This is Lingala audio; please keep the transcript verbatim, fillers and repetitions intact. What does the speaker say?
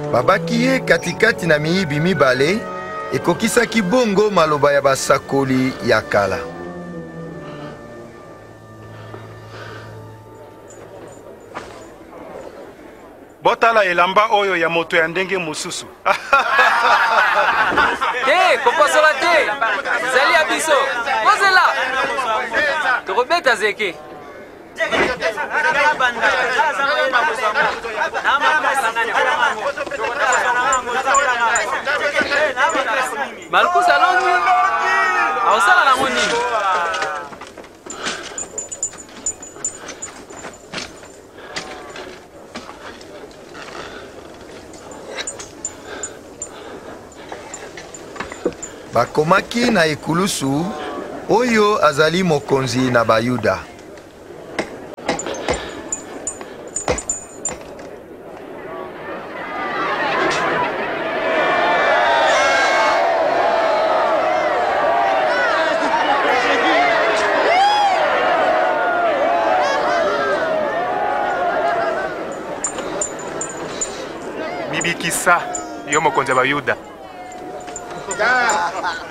babaki ye katikati na miyibi mibale ekokisaki bongo maloba ya basakoli ya kala. Botala elamba oyo ya moto ya ndenge mususu. Te, kopasola te. Zali abiso. Kozela. Tokobeta zeke. Malkus alongi. Awasala na ngoni. Bakomaki na ekulusu oyo azali mokonzi na Bayuda. Bibikisa yo mokonzi wa Bayuda.